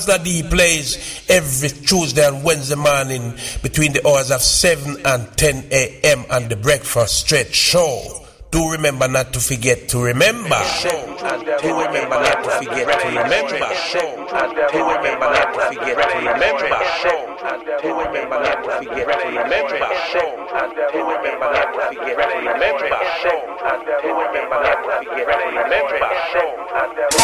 That he plays every Tuesday and Wednesday morning between the hours of 7 and 10 a.m. on the Breakfast Stretch Show. Do remember not to forget to remember. Do remember not to forget to remember. Do remember not to forget to remember. Do remember not to forget to remember. Do remember not to forget to remember. Do remember not to forget to remember.